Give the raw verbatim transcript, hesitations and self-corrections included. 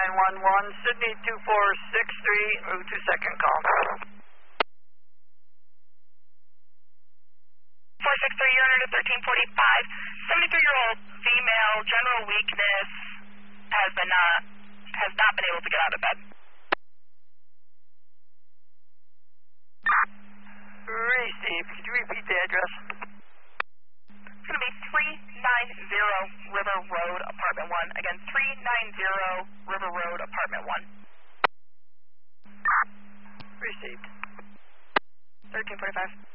nine one one, Sydney two four six three, move to second call. four six three, you're under thirteen forty-five. seventy-three-year-old female, general weakness, has been not, has not been able to get out of bed. Received. Could you repeat the address? It's going to be three ninety River Road, Apartment one. Again, three ninety River Road, Apartment one. Received. thirteen forty-five.